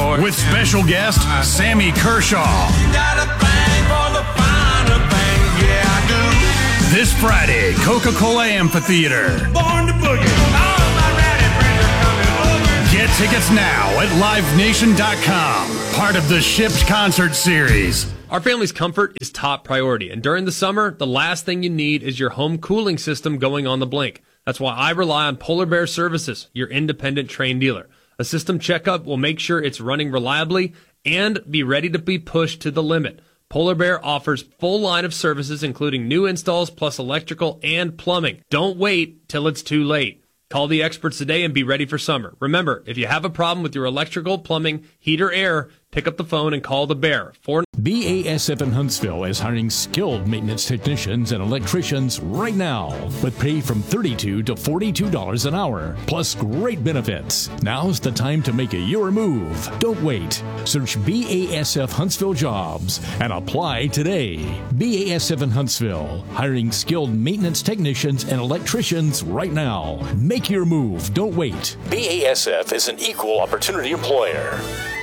with special guest Sammy Kershaw. This Friday, Coca-Cola Amphitheater. Get tickets now at livenation.com, part of the Shipped Concert Series. Our family's comfort is top priority, and during the summer, the last thing you need is your home cooling system going on the blink. That's why I rely on Polar Bear Services, your independent Trane dealer. A system checkup will make sure it's running reliably and be ready to be pushed to the limit. Polar Bear offers full line of services, including new installs plus electrical and plumbing. Don't wait till it's too late. Call the experts today and be ready for summer. Remember, if you have a problem with your electrical, plumbing, heat, or air, pick up the phone and call the Bear. BASF in Huntsville is hiring skilled maintenance technicians and electricians right now, with pay from $32 to $42 an hour, plus great benefits. Now's the time to make your move. Don't wait. Search BASF Huntsville Jobs and apply today. BASF in Huntsville, hiring skilled maintenance technicians and electricians right now. Make your move. Don't wait. BASF is an equal opportunity employer.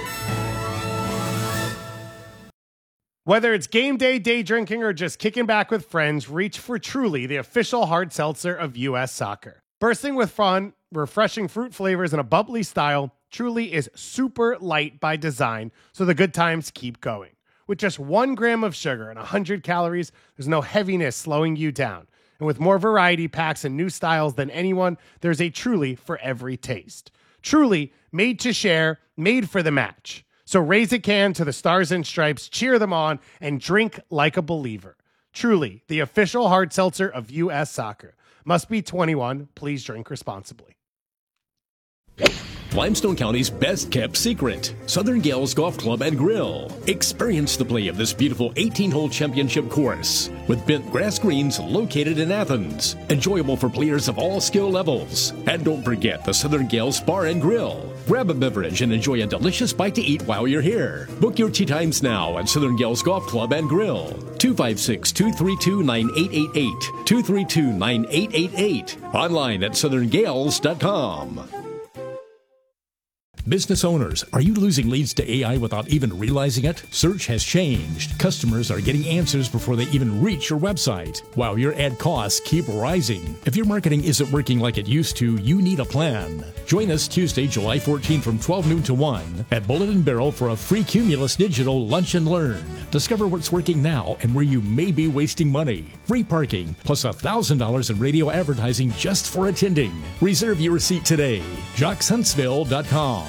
Whether it's game day, day drinking, or just kicking back with friends, reach for Truly, the official hard seltzer of U.S. Soccer. Bursting with fun, refreshing fruit flavors, and a bubbly style, Truly is super light by design, so the good times keep going. With just 1 gram of sugar and 100 calories, there's no heaviness slowing you down. And with more variety packs and new styles than anyone, there's a Truly for every taste. Truly, made to share, made for the match. So raise a can to the Stars and Stripes, cheer them on, and drink like a believer. Truly, the official hard seltzer of U.S. Soccer. Must be 21. Please drink responsibly. Limestone County's best-kept secret, Southern Gales Golf Club and Grill. Experience the play of this beautiful 18-hole championship course with bent grass greens located in Athens. Enjoyable for players of all skill levels. And don't forget the Southern Gales Bar and Grill. Grab a beverage and enjoy a delicious bite to eat while you're here. Book your tee times now at Southern Gales Golf Club and Grill. 256-232-9888. 232-9888. Online at southerngales.com. Business owners, are you losing leads to AI without even realizing it? Search has changed. Customers are getting answers before they even reach your website, while your ad costs keep rising. If your marketing isn't working like it used to, you need a plan. Join us Tuesday, July 14 from 12 noon to 1 at Bullet and Barrel for a free Cumulus Digital Lunch and Learn. Discover what's working now and where you may be wasting money. Free parking, plus $1,000 in radio advertising just for attending. Reserve your seat today. JocksHuntsville.com.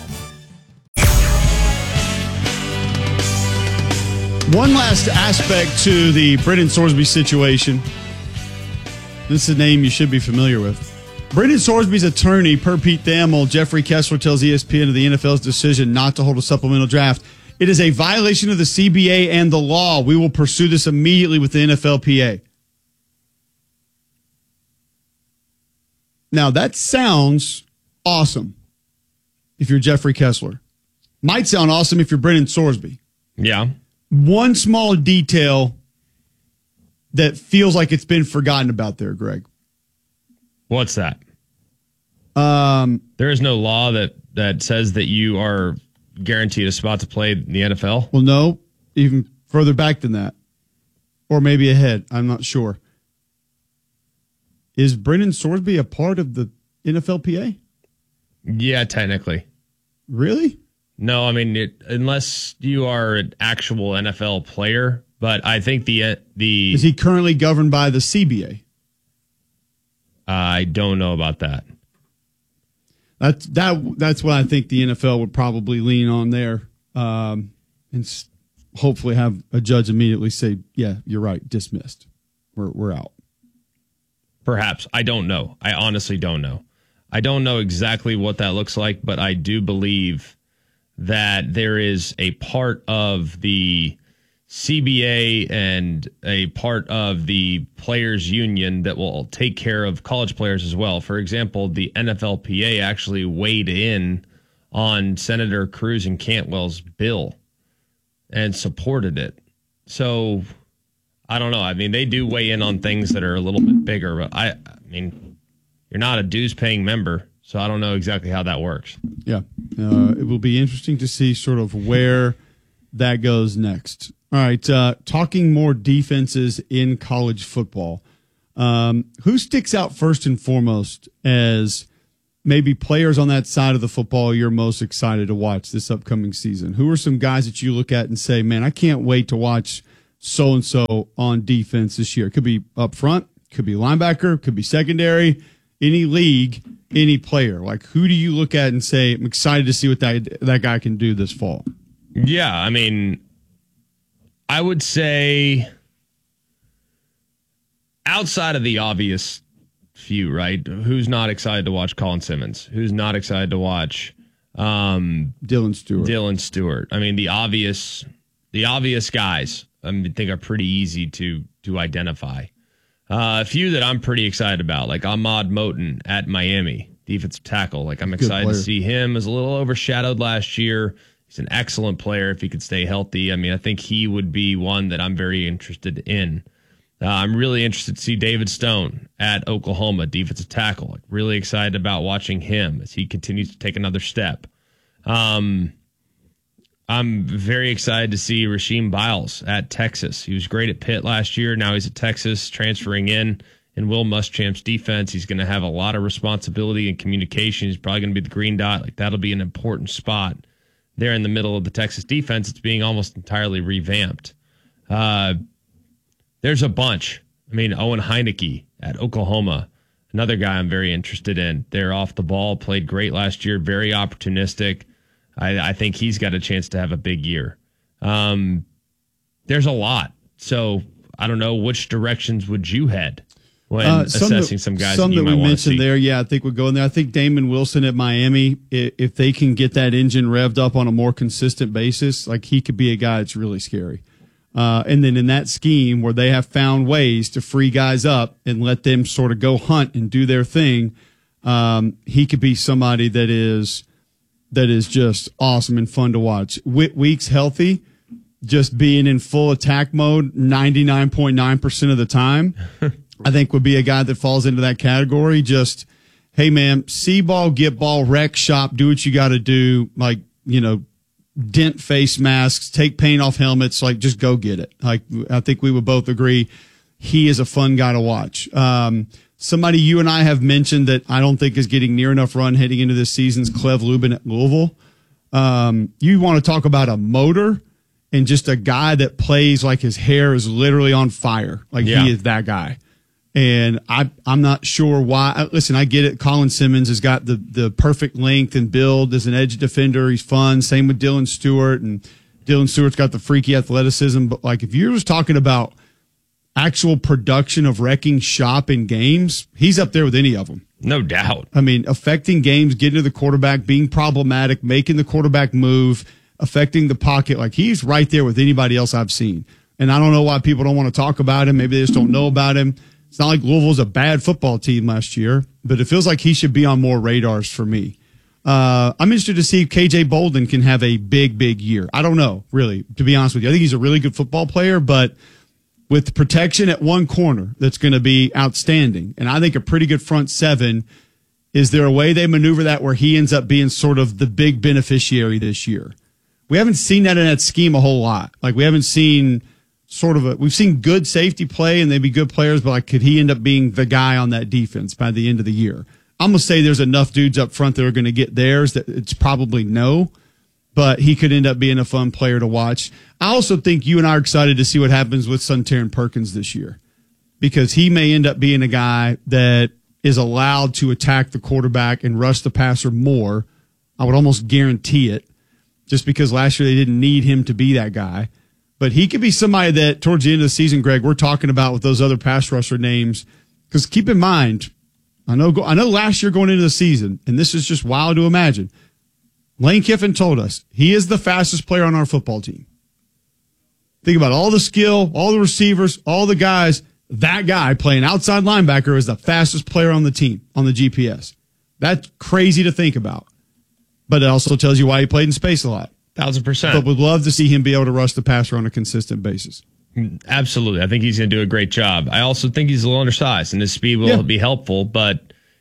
One last aspect to the Brendan Sorsby situation. This is a name you should be familiar with. Brendan Sorsby's attorney, per Pete Thamel, Jeffrey Kessler, tells ESPN of the NFL's decision not to hold a supplemental draft. It is a violation of the CBA and the law. We will pursue this immediately with the NFLPA. Now, that sounds awesome if you're Jeffrey Kessler. Might sound awesome if you're Brendan Sorsby. Yeah. One small detail that feels like it's been forgotten about there, Greg. What's that? There is no law that says that you are guaranteed a spot to play in the NFL. Well, no, even further back than that. Or maybe ahead. I'm not sure. Is Brendan Sorsby a part of the NFLPA? Yeah, technically. Really? No, I mean, unless you are an actual NFL player, but I think the Is he currently governed by the CBA? I don't know about that. That's what I think the NFL would probably lean on there, and hopefully have a judge immediately say, "Yeah, you're right, dismissed. We're out." Perhaps. I don't know. I honestly don't know. I don't know exactly what that looks like, but I do believe that there is a part of the CBA and a part of the players union that will take care of college players as well. For example, the NFLPA actually weighed in on Senator Cruz and Cantwell's bill and supported it. So I don't know. I mean, they do weigh in on things that are a little bit bigger, but I mean, you're not a dues paying member. So I don't know exactly how that works. Yeah. It will be interesting to see sort of where that goes next. All right. Talking more defenses in college football. Who sticks out first and foremost as maybe players on that side of the football you're most excited to watch this upcoming season? Who are some guys that you look at and say, man, I can't wait to watch so-and-so on defense this year? It could be up front, could be linebacker, could be secondary, any league, any player. Like, who do you look at and say, I'm excited to see what that guy can do this fall? Yeah, I mean, I would say outside of the obvious few, right? Who's not excited to watch Colin Simmons? Who's not excited to watch Dylan Stewart? I mean, the obvious guys, I think are pretty easy to identify. A few that I'm pretty excited about, like Ahmad Moten at Miami, defensive tackle. Like, I'm excited to see him. As a little overshadowed last year. He's an excellent player if he could stay healthy. I mean, I think he would be one that I'm very interested in. I'm really interested to see David Stone at Oklahoma, defensive tackle. Like, really excited about watching him as he continues to take another step. I'm very excited to see Rasheem Biles at Texas. He was great at Pitt last year. Now he's at Texas, transferring in Will Muschamp's defense. He's going to have a lot of responsibility and communication. He's probably going to be the green dot. Like, that'll be an important spot there in the middle of the Texas defense. It's being almost entirely revamped. There's a bunch. I mean, Owen Heineke at Oklahoma, another guy I'm very interested in. They're off the ball, played great last year, very opportunistic. I think he's got a chance to have a big year. There's a lot. So I don't know, which directions would you head when assessing some guys some that you might we want to mentioned see? there? Yeah, I think we'll go in there. I think Damon Wilson at Miami, if they can get that engine revved up on a more consistent basis, like, he could be a guy that's really scary. And then in that scheme where they have found ways to free guys up and let them sort of go hunt and do their thing, he could be somebody that is just awesome and fun to watch. Weeks healthy, just being in full attack mode 99.9% of the time, I think would be a guy that falls into that category. Just, hey, man, see ball, get ball, wreck shop, do what you got to do. Like, dent face masks, take paint off helmets, like, just go get it. Like, I think we would both agree he is a fun guy to watch. Somebody you and I have mentioned that I don't think is getting near enough run heading into this season's Clev Lubin at Louisville. You want to talk about a motor and just a guy that plays like his hair is literally on fire. Like, he is that guy. And I'm not sure why. Listen, I get it. Colin Simmons has got the perfect length and build as an edge defender. He's fun. Same with Dylan Stewart. And Dylan Stewart's got the freaky athleticism. But, like, if you're just talking about actual production of wrecking shop in games, he's up there with any of them. No doubt. I mean, affecting games, getting to the quarterback, being problematic, making the quarterback move, affecting the pocket. Like, he's right there with anybody else I've seen. And I don't know why people don't want to talk about him. Maybe they just don't know about him. It's not like Louisville's a bad football team last year, but it feels like he should be on more radars for me. I'm interested to see if KJ Bolden can have a big, big year. I don't know, really, to be honest with you. I think he's a really good football player, but with protection at one corner, that's going to be outstanding. And I think a pretty good front seven. Is there a way they maneuver that where he ends up being sort of the big beneficiary this year? We haven't seen that in that scheme a whole lot. Like, we haven't seen we've seen good safety play and they'd be good players, but, like, could he end up being the guy on that defense by the end of the year? I'm going to say there's enough dudes up front that are going to get theirs that it's probably no, but he could end up being a fun player to watch. I also think you and I are excited to see what happens with Suntarine Perkins this year, because he may end up being a guy that is allowed to attack the quarterback and rush the passer more. I would almost guarantee it, just because last year they didn't need him to be that guy. But he could be somebody that towards the end of the season, Greg, we're talking about with those other pass rusher names. Because keep in mind, I know last year going into the season, and this is just wild to imagine, Lane Kiffin told us he is the fastest player on our football team. Think about all the skill, all the receivers, all the guys. That guy playing outside linebacker is the fastest player on the team, on the GPS. That's crazy to think about. But it also tells you why he played in space a lot. 1,000%. But would love to see him be able to rush the passer on a consistent basis. Absolutely. I think he's going to do a great job. I also think he's a little undersized, and his speed will be helpful, but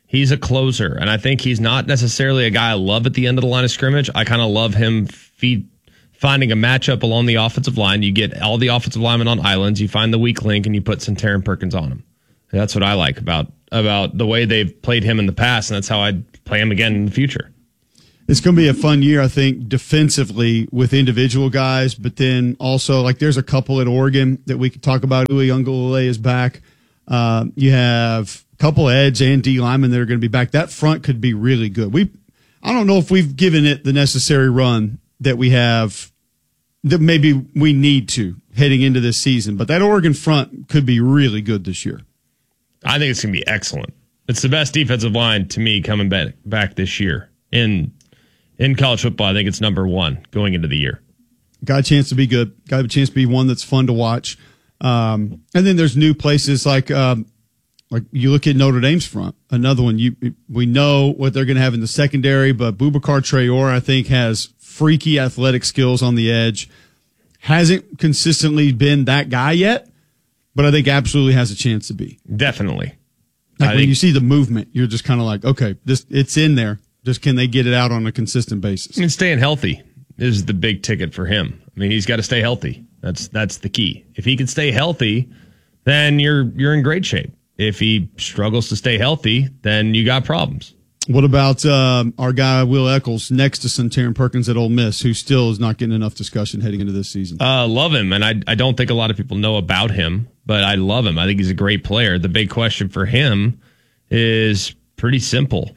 He's a closer, and I think he's not necessarily a guy I love at the end of the line of scrimmage. I kind of love him finding a matchup along the offensive line. You get all the offensive linemen on islands, you find the weak link, and you put Santarin Perkins on him. That's what I like about the way they've played him in the past, and that's how I'd play him again in the future. It's going to be a fun year, I think, defensively with individual guys, but then also, like, there's a couple at Oregon that we could talk about. Uiagalelei is back. You have a couple of edge and D linemen that are going to be back. That front could be really good. I don't know if we've given it the necessary run that we have, that maybe we need to heading into this season, but that Oregon front could be really good this year. I think it's going to be excellent. It's the best defensive line to me coming back this year. In college football, I think it's number one going into the year. Got a chance to be good. Got a chance to be one that's fun to watch. And then there's new places like you look at Notre Dame's front. Another one. We know what they're going to have in the secondary, but Boubacar Traore, I think, has freaky athletic skills on the edge. Hasn't consistently been that guy yet, but I think absolutely has a chance to be. Definitely. When you see the movement, you're just kind of like, okay, it's in there. Just can they get it out on a consistent basis? I mean, staying healthy is the big ticket for him. I mean, he's got to stay healthy. That's the key. If he can stay healthy, then you're in great shape. If he struggles to stay healthy, then you got problems. What about our guy Will Eccles next to Santarin Perkins at Ole Miss, who still is not getting enough discussion heading into this season? Love him, and I don't think a lot of people know about him, but I love him. I think he's a great player. The big question for him is pretty simple.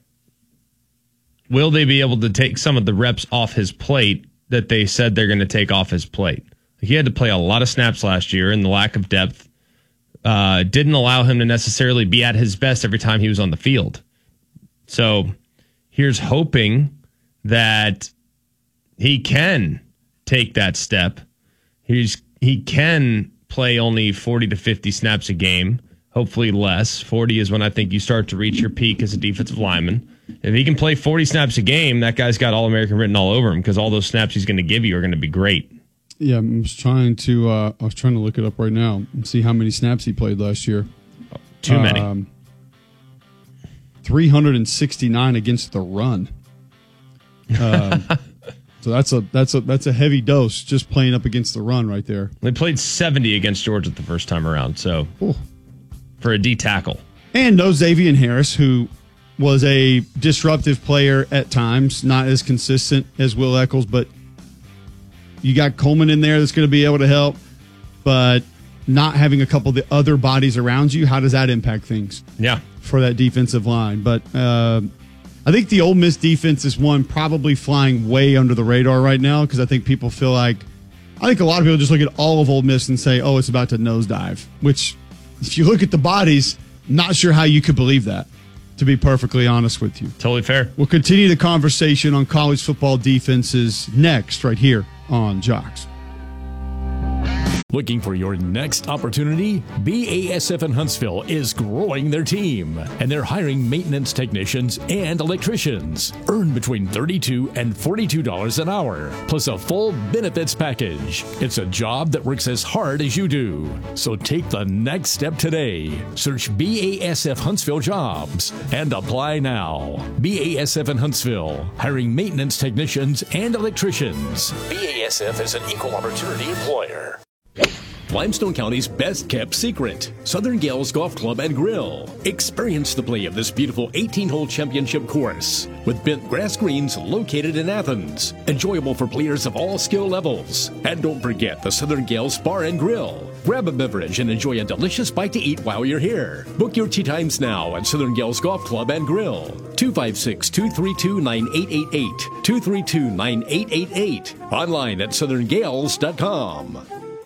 Will they be able to take some of the reps off his plate that they said they're going to take off his plate? He had to play a lot of snaps last year, and the lack of depth didn't allow him to necessarily be at his best every time he was on the field. So here's hoping that he can take that step. He can play only 40 to 50 snaps a game, hopefully less. 40 is when I think you start to reach your peak as a defensive lineman. If he can play 40 snaps a game, that guy's got All-American written all over him because all those snaps he's going to give you are going to be great. Yeah, I was trying to look it up right now and see how many snaps he played last year. Too many. 369 against the run. So that's a heavy dose just playing up against the run right there. They played 70 against Georgia the first time around. So for a D tackle, and no Xavier Harris, who was a disruptive player at times, not as consistent as Will Eccles, but you got Coleman in there that's going to be able to help, but not having a couple of the other bodies around you, how does that impact things? Yeah. For that defensive line. But I think the Ole Miss defense is one probably flying way under the radar right now because I think people feel like, I think a lot of people just look at all of Ole Miss and say, oh, it's about to nosedive, which if you look at the bodies, not sure how you could believe that, to be perfectly honest with you. Totally fair. We'll continue the conversation on college football defenses next, right here on Jocks. Looking for your next opportunity? BASF in Huntsville is growing their team, and they're hiring maintenance technicians and electricians. Earn between $32 and $42 an hour, plus a full benefits package. It's a job that works as hard as you do. So take the next step today. Search BASF Huntsville Jobs and apply now. BASF in Huntsville, hiring maintenance technicians and electricians. BASF is an equal opportunity employer. Limestone County's best-kept secret, Southern Gales Golf Club and Grill. Experience the play of this beautiful 18-hole championship course with bent grass greens located in Athens. Enjoyable for players of all skill levels. And don't forget the Southern Gales Bar and Grill. Grab a beverage and enjoy a delicious bite to eat while you're here. Book your tee times now at Southern Gales Golf Club and Grill. 256-232-9888. 232-9888. Online at southerngales.com.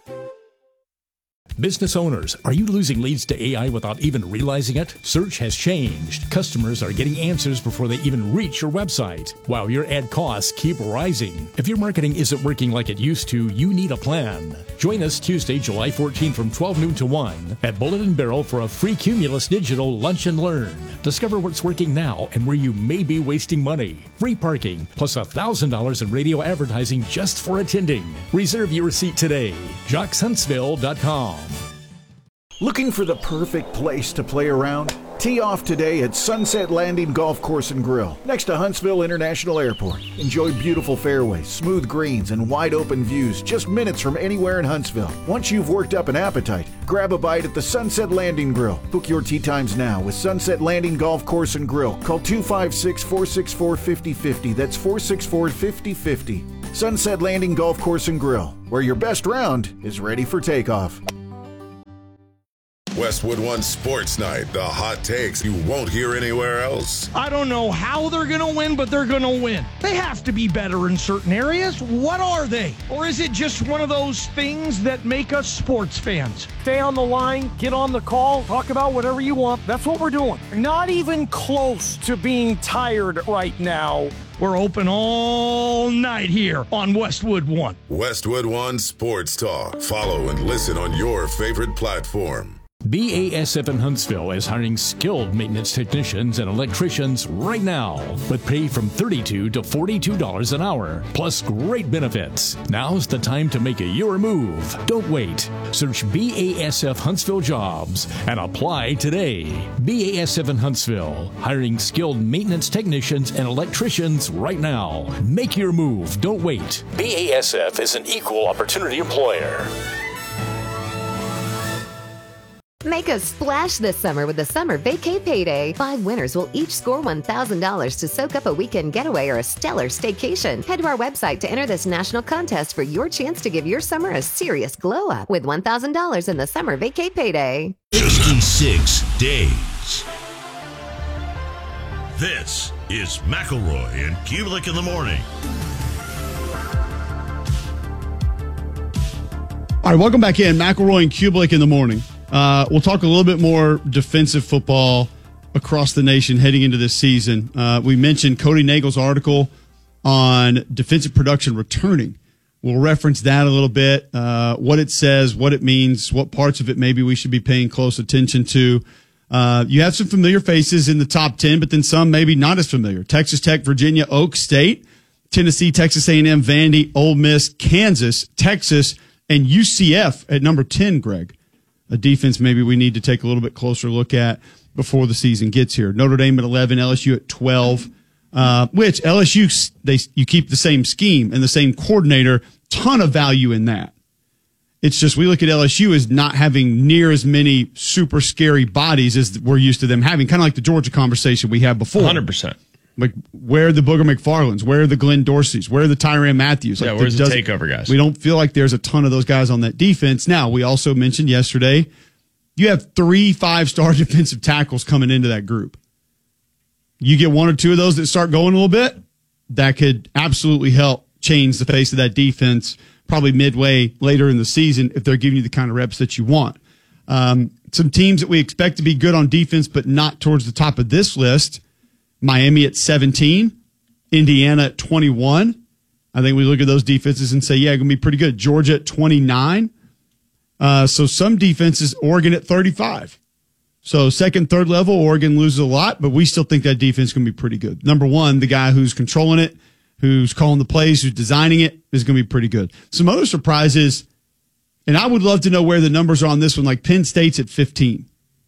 Business owners, are you losing leads to AI without even realizing it? Search has changed. Customers are getting answers before they even reach your website, while your ad costs keep rising. If your marketing isn't working like it used to, you need a plan. Join us Tuesday, July 14 from 12 noon to 1 at Bullet and Barrel for a free Cumulus Digital Lunch and Learn. Discover what's working now and where you may be wasting money. Free parking, plus $1,000 in radio advertising just for attending. Reserve your seat today. JocksHuntsville.com. Looking for the perfect place to play around? Tee off today at Sunset Landing Golf Course and Grill, next to Huntsville International Airport. Enjoy beautiful fairways, smooth greens, and wide open views just minutes from anywhere in Huntsville. Once you've worked up an appetite, grab a bite at the Sunset Landing Grill. Book your tee times now with Sunset Landing Golf Course and Grill. Call 256-464-5050. That's 464-5050. Sunset Landing Golf Course and Grill, where your best round is ready for takeoff. Westwood One Sports Night, the hot takes you won't hear anywhere else. I don't know how they're going to win, but they're going to win. They have to be better in certain areas. What are they? Or is it just one of those things that make us sports fans? Stay on the line, get on the call, talk about whatever you want. That's what we're doing. Not even close to being tired right now. We're open all night here on Westwood One. Westwood One Sports Talk. Follow and listen on your favorite platform. BASF in Huntsville is hiring skilled maintenance technicians and electricians right now, with pay from $32 to $42 an hour, plus great benefits. Now's the time to make your move. Don't wait. Search BASF Huntsville Jobs and apply today. BASF in Huntsville, hiring skilled maintenance technicians and electricians right now. Make your move. Don't wait. BASF is an equal opportunity employer. Make a splash this summer with the Summer Vacay Payday. 5 winners will each score $1,000 to soak up a weekend getaway or a stellar staycation. Head to our website to enter this national contest for your chance to give your summer a serious glow up with $1,000 in the Summer Vacay Payday. 66 days. This is McElroy and Kubelik in the morning. All right, welcome back in. McElroy and Kubelik in the morning. We'll talk a little bit more defensive football across the nation heading into this season. We mentioned Cody Nagel's article on defensive production returning. We'll reference that a little bit, what it says, what it means, what parts of it maybe we should be paying close attention to. You have some familiar faces in the top 10, but then some maybe not as familiar. Texas Tech, Virginia, Oak State, Tennessee, Texas A&M, Vandy, Ole Miss, Kansas, Texas, and UCF at number 10, Greg. A defense maybe we need to take a little bit closer look at before the season gets here. Notre Dame at 11, LSU at 12, which LSU, you keep the same scheme and the same coordinator, ton of value in that. It's just we look at LSU as not having near as many super scary bodies as we're used to them having, kind of like the Georgia conversation we had before. 100%. Like, where are the Booger McFarlands? Where are the Glenn Dorseys? Where are the Tyrann Matthews? Like, where's the takeover guys? We don't feel like there's a ton of those guys on that defense. Now, we also mentioned yesterday, you have 3 5-star defensive tackles coming into that group. You get 1 or 2 of those that start going a little bit, that could absolutely help change the face of that defense probably midway later in the season if they're giving you the kind of reps that you want. Some teams that we expect to be good on defense but not towards the top of this list, Miami at 17, Indiana at 21. I think we look at those defenses and say, yeah, going to be pretty good. Georgia at 29. So some defenses, Oregon at 35. So second, third level, Oregon loses a lot, but we still think that defense is going to be pretty good. Number one, the guy who's controlling it, who's calling the plays, who's designing it, is going to be pretty good. Some other surprises, and I would love to know where the numbers are on this one, like Penn State's at 15.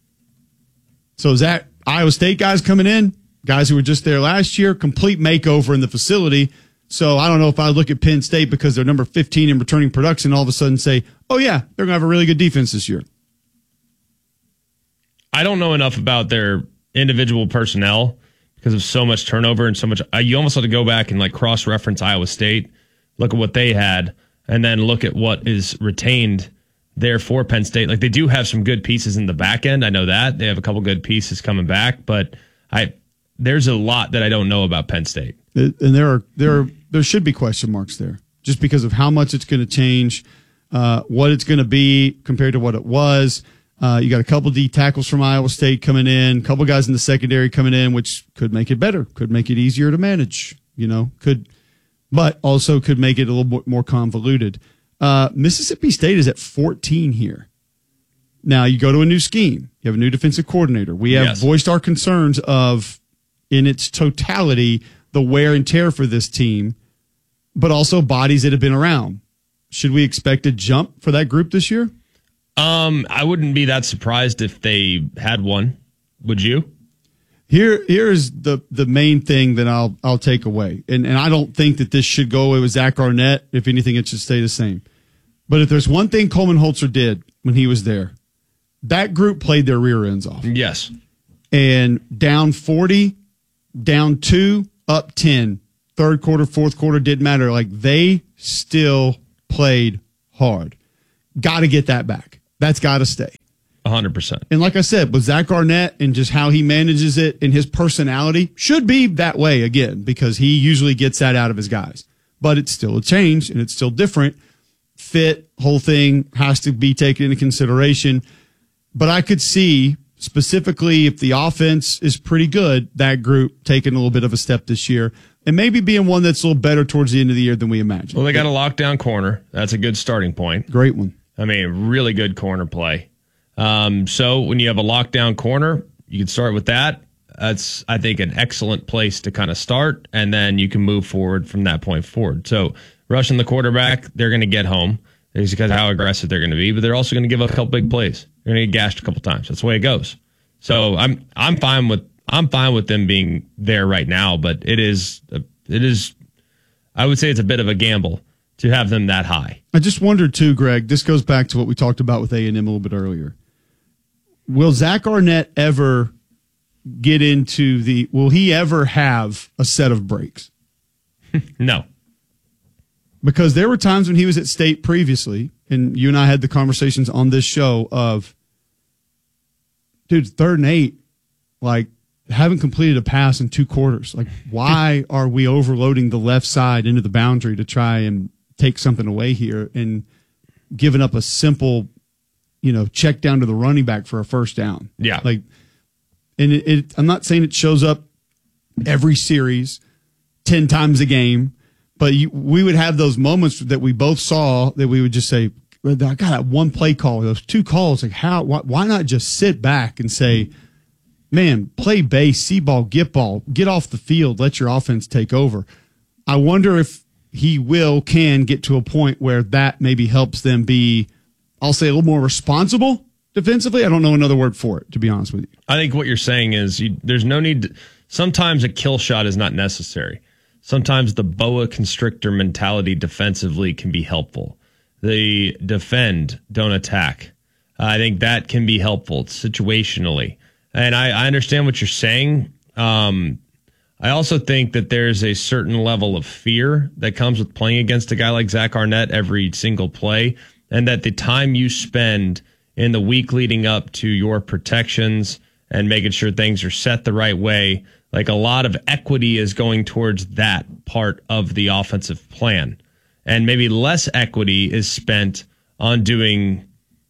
So is that Iowa State guys coming in? Guys who were just there last year, complete makeover in the facility. So I don't know if I look at Penn State because they're number 15 in returning production, all of a sudden say, oh, yeah, they're going to have a really good defense this year. I don't know enough about their individual personnel because of so much turnover and so much. You almost have to go back and like cross-reference Iowa State, look at what they had, and then look at what is retained there for Penn State. Like, they do have some good pieces in the back end. I know that. They have a couple good pieces coming back, but there's a lot that I don't know about Penn State. And there should be question marks there just because of how much it's going to change, what it's going to be compared to what it was. You got a couple D tackles from Iowa State coming in, a couple guys in the secondary coming in, which could make it better, could make it easier to manage, but also could make it a little bit more convoluted. Mississippi State is at 14 here. Now you go to a new scheme. You have a new defensive coordinator. We have voiced our concerns of, in its totality, the wear and tear for this team, but also bodies that have been around. Should we expect a jump for that group this year? I wouldn't be that surprised if they had one. Would you? Here is the main thing that I'll take away. And I don't think that this should go away with Zach Arnett. If anything, it should stay the same. But if there's one thing Coleman Holzer did when he was there, that group played their rear ends off. Yes. And down 40, down 2, up 10. Third quarter, fourth quarter, didn't matter. Like, they still played hard. Got to get that back. That's got to stay. 100%. And like I said, with Zach Arnett and just how he manages it and his personality should be that way again, because he usually gets that out of his guys. But it's still a change and it's still different. Fit, whole thing has to be taken into consideration. But I could see, specifically if the offense is pretty good, that group taking a little bit of a step this year and maybe being one that's a little better towards the end of the year than we imagined. Well, they got a lockdown corner. That's a good starting point. Great one. I mean, really good corner play. So when you have a lockdown corner, you can start with that. That's, I think, an excellent place to kind of start, and then you can move forward from that point forward. So rushing the quarterback, they're going to get home. It's because of how aggressive they're going to be, but they're also going to give up a couple big plays. They're going to get gashed a couple times. That's the way it goes. So I'm fine with them being there right now, but it is I would say it's a bit of a gamble to have them that high. I just wondered too, Greg, this goes back to what we talked about with A&M a little bit earlier. Will Zach Arnett ever get into will he ever have a set of breaks? No. Because there were times when he was at State previously, and you and I had the conversations on this show of, dude, 3rd and 8, like, haven't completed a pass in 2 quarters. Like, why are we overloading the left side into the boundary to try and take something away here and giving up a simple, check down to the running back for a first down? Yeah. Like, and I'm not saying it shows up every series 10 times a game, but we would have those moments that we both saw that we would just say, I got that one play call, those 2 calls. Like, why not just sit back and say, man, play base, see ball, get off the field, let your offense take over. I wonder if he can get to a point where that maybe helps them be, I'll say, a little more responsible defensively. I don't know another word for it, to be honest with you. I think what you're saying is there's no need. Sometimes a kill shot is not necessary. Sometimes the boa constrictor mentality defensively can be helpful. They defend, don't attack. I think that can be helpful situationally. And I understand what you're saying. I also think that there's a certain level of fear that comes with playing against a guy like Zach Arnett every single play, and that the time you spend in the week leading up to your protections and making sure things are set the right way, like a lot of equity is going towards that part of the offensive plan. And maybe less equity is spent on doing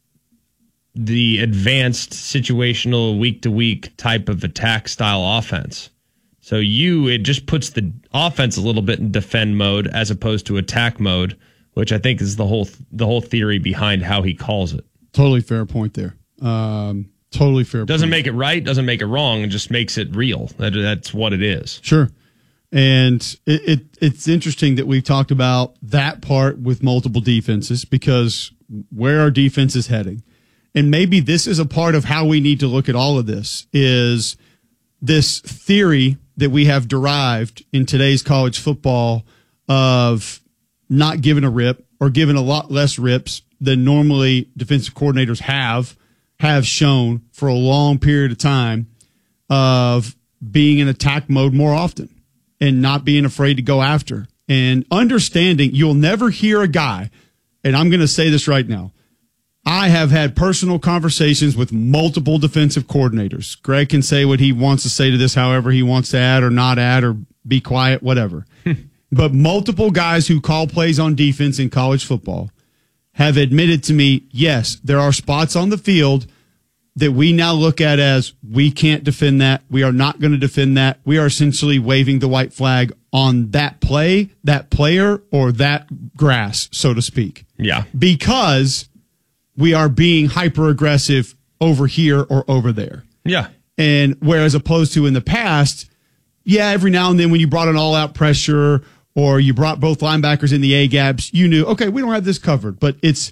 the advanced situational week-to-week type of attack style offense. So it just puts the offense a little bit in defend mode as opposed to attack mode, which I think is the whole theory behind how he calls it. Totally fair point there. Totally fair point. Doesn't make it right, doesn't make it wrong, and just makes it real. That's what it is. Sure. And it's interesting that we've talked about that part with multiple defenses, because where our defense is heading. And maybe this is a part of how we need to look at all of this, is this theory that we have derived in today's college football of not giving a rip or giving a lot less rips than normally defensive coordinators have shown for a long period of time, of being in attack mode more often and not being afraid to go after, and understanding you'll never hear a guy, and I'm going to say this right now, I have had personal conversations with multiple defensive coordinators. Greg can say what he wants to say to this, however he wants to add or not add or be quiet, whatever. But multiple guys who call plays on defense in college football have admitted to me, yes, there are spots on the field that we now look at as we can't defend that. We are not going to defend that. We are essentially waving the white flag on that play, that player, or that grass, so to speak. Yeah. Because we are being hyper aggressive over here or over there. Yeah. And whereas opposed to in the past, yeah, every now and then when you brought an all out pressure or you brought both linebackers in the A gaps, you knew, okay, we don't have this covered, but it's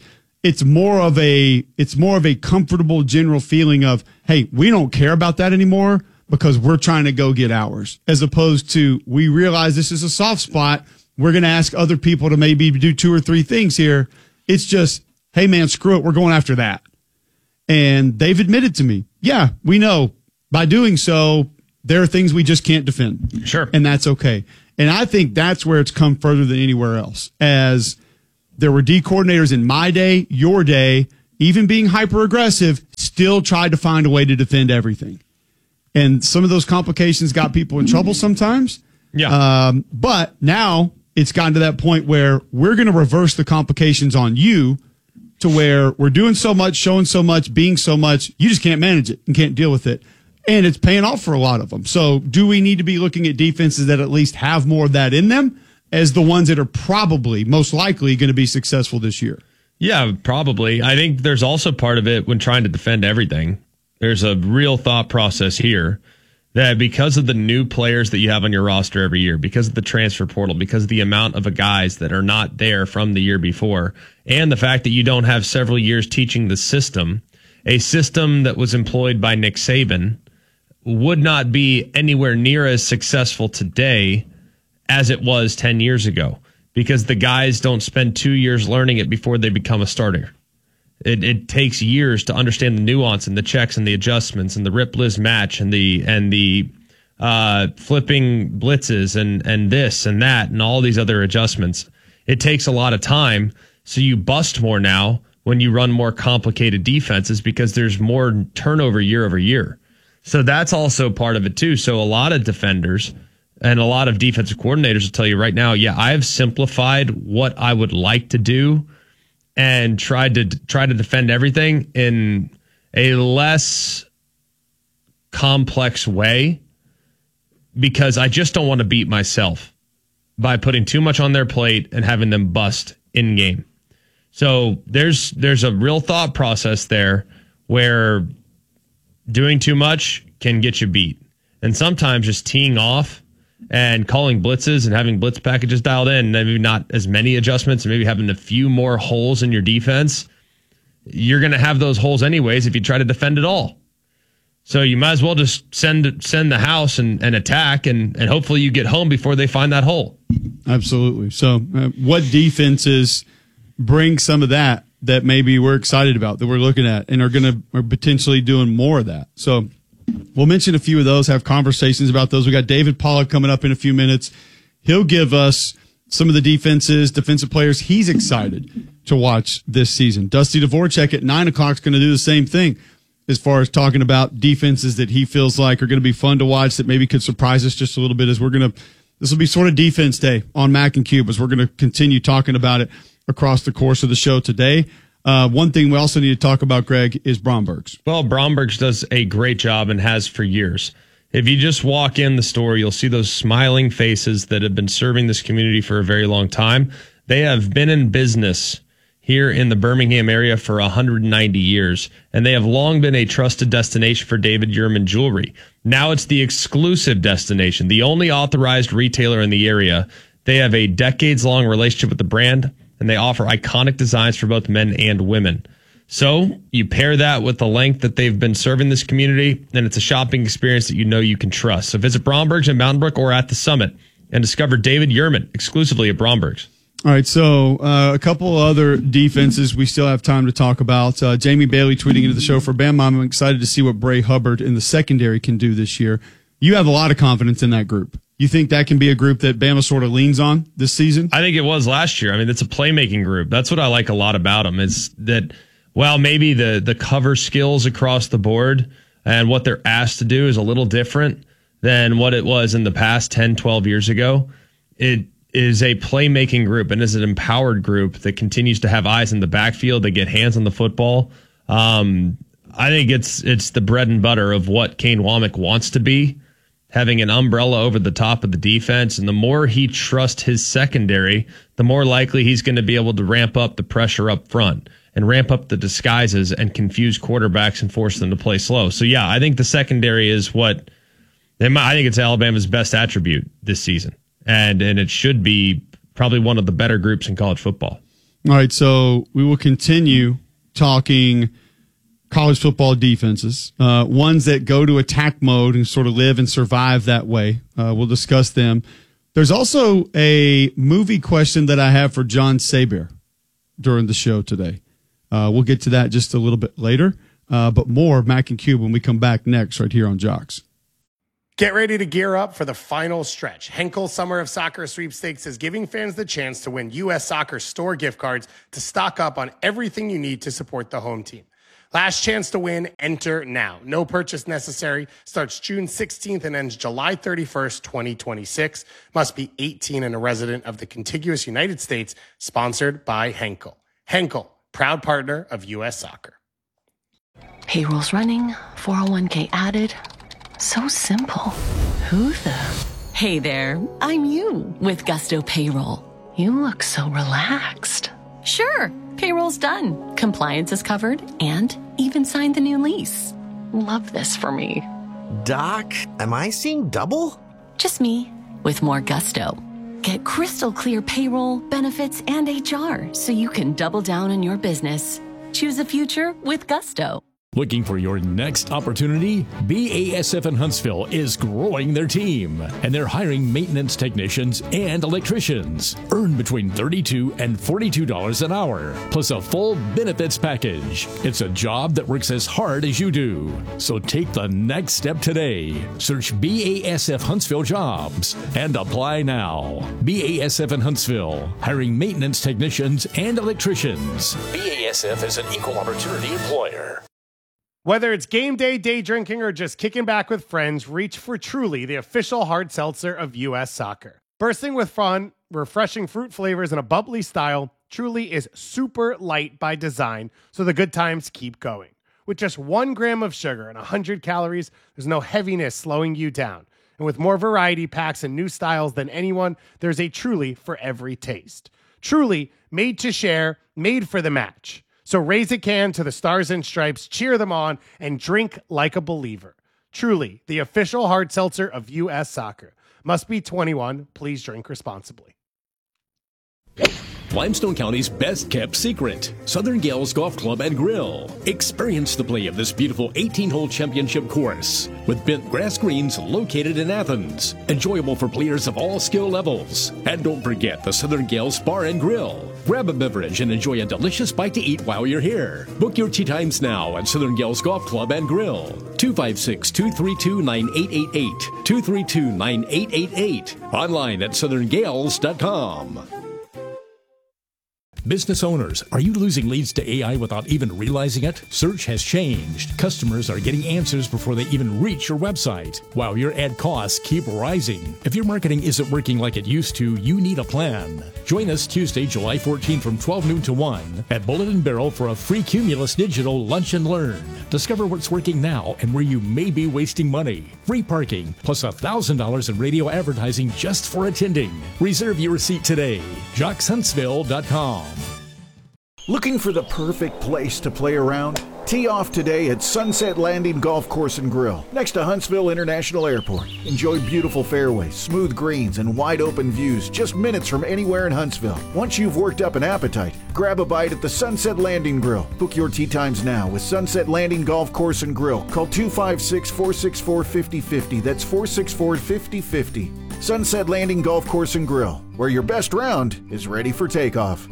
it's more of a comfortable general feeling of, hey, we don't care about that anymore because we're trying to go get ours, as opposed to we realize this is a soft spot. We're going to ask other people to maybe do 2 or 3 things here. It's just, hey man, screw it. We're going after that. And they've admitted to me, yeah, we know by doing so, there are things we just can't defend. Sure. And that's okay. And I think that's where it's come further than anywhere else. As there were D coordinators in my day, your day, even being hyper aggressive, still tried to find a way to defend everything. And some of those complications got people in trouble sometimes. Yeah. But now it's gotten to that point where we're going to reverse the complications on you to where we're doing so much, showing so much, being so much, you just can't manage it and can't deal with it. And it's paying off for a lot of them. So do we need to be looking at defenses that at least have more of that in them as the ones that are probably most likely going to be successful this year? Yeah, probably. I think there's also part of it when trying to defend everything. There's a real thought process here that because of the new players that you have on your roster every year, because of the transfer portal, because of the amount of guys that are not there from the year before, and the fact that you don't have several years teaching the system, a system that was employed by Nick Saban would not be anywhere near as successful today as it was 10 years ago, because the guys don't spend 2 years learning it before they become a starter. It takes years to understand the nuance and the checks and the adjustments and the rip liz match and the flipping blitzes and this and that and all these other adjustments. It takes a lot of time. So you bust more now when you run more complicated defenses because there's more turnover year over year. So that's also part of it too. So a lot of defenders and a lot of defensive coordinators will tell you right now, yeah, I've simplified what I would like to do and try to defend everything in a less complex way because I just don't want to beat myself by putting too much on their plate and having them bust in game. So there's a real thought process there where doing too much can get you beat. And sometimes just teeing off and calling blitzes and having blitz packages dialed in, maybe not as many adjustments, and maybe having a few more holes in your defense, you're going to have those holes anyways if you try to defend it all. So you might as well just send the house and attack, and hopefully you get home before they find that hole. Absolutely. So what defenses bring some of that maybe we're excited about, that we're looking at, and are potentially doing more of that? So we'll mention a few of those, have conversations about those. We got David Pollack coming up in a few minutes. He'll give us some of the defensive players he's excited to watch this season. Dusty Dvorak at 9 o'clock is going to do the same thing as far as talking about defenses that he feels like are going to be fun to watch, that maybe could surprise us just a little bit. This will be sort of defense day on Mac and Cube as we're going to continue talking about it across the course of the show today. One thing we also need to talk about, Greg, is Bromberg's. Well, Bromberg's does a great job and has for years. If you just walk in the store, you'll see those smiling faces that have been serving this community for a very long time. They have been in business here in the Birmingham area for 190 years, and they have long been a trusted destination for David Yurman jewelry. Now it's the exclusive destination, the only authorized retailer in the area. They have a decades-long relationship with the brand, and they offer iconic designs for both men and women. So you pair that with the length that they've been serving this community, and it's a shopping experience that you know you can trust. So visit Bromberg's in Mountain Brook or at the Summit and discover David Yurman exclusively at Bromberg's. All right, so a couple other defenses we still have time to talk about. Jamie Bailey tweeting into the show for Bama. I'm excited to see what Bray Hubbard in the secondary can do this year. You have a lot of confidence in that group. You think that can be a group that Bama sort of leans on this season? I think it was last year. I mean, it's a playmaking group. That's what I like a lot about them, is that, well, maybe the cover skills across the board and what they're asked to do is a little different than what it was in the past 10, 12 years ago. It is a playmaking group and is an empowered group that continues to have eyes in the backfield. They get hands on the football. I think it's the bread and butter of what Kane Womack wants to be, having an umbrella over the top of the defense. And the more he trusts his secondary, the more likely he's going to be able to ramp up the pressure up front and ramp up the disguises and confuse quarterbacks and force them to play slow. So, yeah, I think the secondary is I think it's Alabama's best attribute this season. And it should be probably one of the better groups in college football. All right, so we will continue talking college football defenses, ones that go to attack mode and sort of live and survive that way. We'll discuss them. There's also a movie question that I have for John Saber during the show today. We'll get to that just a little bit later, but more Mac and Cube when we come back next right here on Jocks. Get ready to gear up for the final stretch. Henkel Summer of Soccer Sweepstakes is giving fans the chance to win U.S. Soccer store gift cards to stock up on everything you need to support the home team. Last chance to win, enter now. No purchase necessary. Starts June 16th and ends July 31st, 2026. Must be 18 and a resident of the contiguous United States. Sponsored by Henkel. Henkel, proud partner of U.S. Soccer. Payroll's running, 401k added. So simple. Who the? Hey there, I'm you with Gusto Payroll. You look so relaxed. Sure, payroll's done. Compliance is covered and even signed the new lease. Love this for me. Doc, am I seeing double? Just me with more Gusto. Get crystal clear payroll, benefits, and HR so you can double down on your business. Choose a future with Gusto. Looking for your next opportunity? BASF in Huntsville is growing their team, and they're hiring maintenance technicians and electricians. Earn between $32 and $42 an hour, plus a full benefits package. It's a job that works as hard as you do. So take the next step today. Search BASF Huntsville Jobs and apply now. BASF in Huntsville, hiring maintenance technicians and electricians. BASF is an equal opportunity employer. Whether it's game day, day drinking, or just kicking back with friends, reach for Truly, the official hard seltzer of U.S. Soccer. Bursting with fun, refreshing fruit flavors, and a bubbly style, Truly is super light by design, so the good times keep going. With just 1 gram of sugar and 100 calories, there's no heaviness slowing you down. And with more variety packs and new styles than anyone, there's a Truly for every taste. Truly, made to share, made for the match. So raise a can to the Stars and Stripes, cheer them on, and drink like a believer. Truly, the official hard seltzer of U.S. Soccer. Must be 21. Please drink responsibly. Limestone County's best-kept secret, Southern Gales Golf Club and Grill. Experience the play of this beautiful 18-hole championship course with bent grass greens located in Athens. Enjoyable for players of all skill levels. And don't forget the Southern Gales Bar and Grill. Grab a beverage and enjoy a delicious bite to eat while you're here. Book your tee times now at Southern Gales Golf Club and Grill. 256-232-9888. 232-9888. Online at southerngales.com. Business owners, are you losing leads to AI without even realizing it? Search has changed. Customers are getting answers before they even reach your website, while your ad costs keep rising. If your marketing isn't working like it used to, you need a plan. Join us Tuesday, July 14 from 12 noon to 1 at Bullet and Barrel for a free Cumulus Digital Lunch and Learn. Discover what's working now and where you may be wasting money. Free parking, plus $1,000 in radio advertising just for attending. Reserve your seat today. JocksHuntsville.com. Looking for the perfect place to play around? Tee off today at Sunset Landing Golf Course and Grill, next to Huntsville International Airport. Enjoy beautiful fairways, smooth greens, and wide open views just minutes from anywhere in Huntsville. Once you've worked up an appetite, grab a bite at the Sunset Landing Grill. Book your tee times now with Sunset Landing Golf Course and Grill. Call 256-464-5050. That's 464-5050. Sunset Landing Golf Course and Grill, where your best round is ready for takeoff.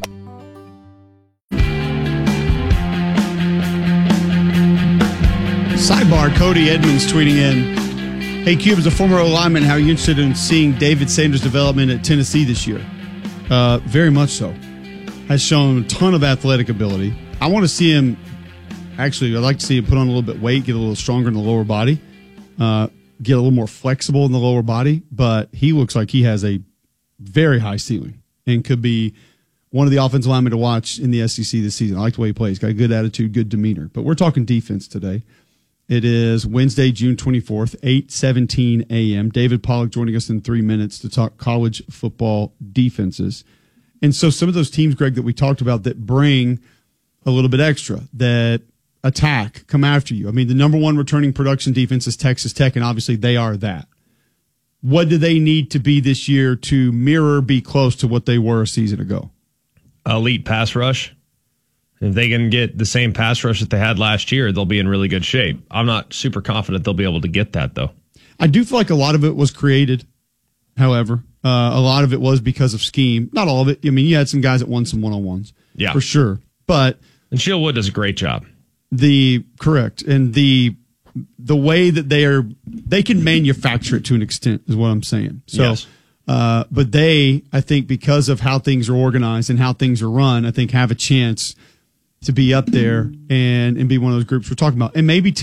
Sidebar, Cody Edmonds tweeting in, hey, Cube, as a former O-lineman, how are you interested in seeing David Sanders' development at Tennessee this year? Very much so. Has shown a ton of athletic ability. I want to see him, actually, I'd like to see him put on a little bit of weight, get a little stronger in the lower body, get a little more flexible in the lower body, but he looks like he has a very high ceiling and could be one of the offensive linemen to watch in the SEC this season. I like the way he plays. Got a good attitude, good demeanor. But we're talking defense today. It is Wednesday, June 24th, 8:17 a.m. David Pollock joining us in 3 minutes to talk college football defenses. And so some of those teams, Greg, that we talked about that bring a little bit extra, that attack, come after you. I mean, the number one returning production defense is Texas Tech, and obviously they are that. What do they need to be this year to mirror, be close to what they were a season ago? elite pass rush. If they can get the same pass rush that they had last year, they'll be in really good shape. I'm not super confident they'll be able to get that, though. I do feel like a lot of it was created, however. A lot of it was because of scheme. Not all of it. I mean, you had some guys that won some one-on-ones. Yeah. For sure. And Sheil Wood does a great job. Correct. And the way that they can manufacture it to an extent is what I'm saying. So, yes. But I think because of how things are organized and how things are run, I think have a chance to be up there and be one of those groups we're talking about. And maybe